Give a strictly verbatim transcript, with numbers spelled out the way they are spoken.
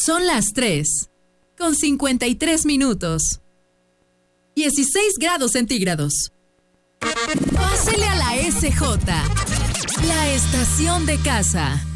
Son las tres, con cincuenta y tres minutos. dieciséis grados centígrados. Pásele a la S J, la estación de casa.